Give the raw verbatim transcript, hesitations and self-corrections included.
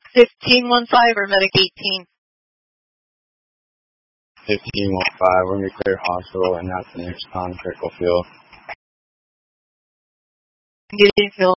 fifteen one five or medic eighteen. fifteen one five, we're going to clear hospital and that's the next con critical field. Getting field.